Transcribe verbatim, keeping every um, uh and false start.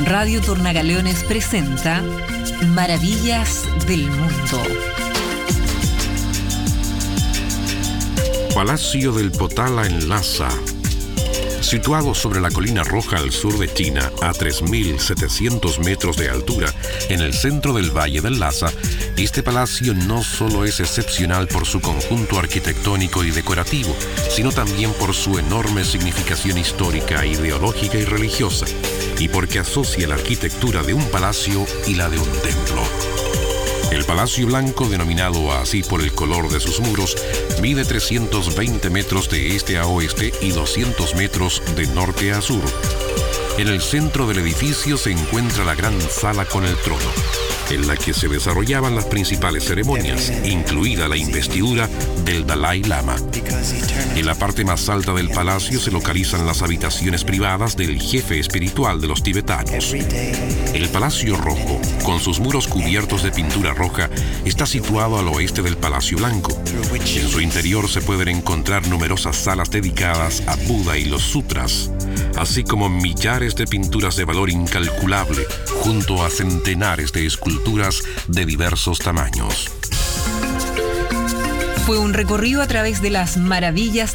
Radio Tornagaleones presenta Maravillas del Mundo. Palacio del Potala en Lhasa. Situado sobre la colina roja al sur de China, a tres mil setecientos metros de altura, en el centro del Valle del Lhasa, este palacio no solo es excepcional por su conjunto arquitectónico y decorativo, sino también por su enorme significación histórica, ideológica y religiosa, y porque asocia la arquitectura de un palacio y la de un templo. El Palacio Blanco, denominado así por el color de sus muros, mide trescientos veinte metros de este a oeste y doscientos metros de norte a sur. En el centro del edificio se encuentra la gran sala con el trono, en la que se desarrollaban las principales ceremonias, incluida la investidura del Dalai Lama. En la parte más alta del palacio se localizan las habitaciones privadas del jefe espiritual de los tibetanos. El Palacio Rojo, con sus muros cubiertos de pintura roja, está situado al oeste del Palacio Blanco. En su interior se pueden encontrar numerosas salas dedicadas a Buda y los sutras, así como millares de pinturas de valor incalculable, junto a centenares de esculturas de diversos tamaños. Fue un recorrido a través de las maravillas